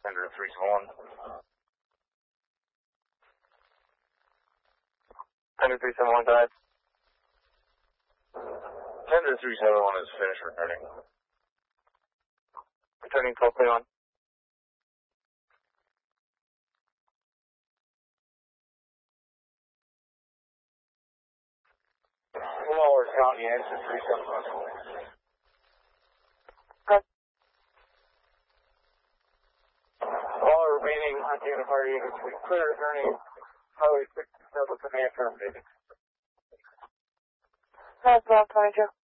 Tender 371. Tender 371 died. Tender 371 is finished returning. Returning 1221. Lower County answer 371. All remaining unidentified units clear returning Highway 67 to the affirmative. That's all, 22.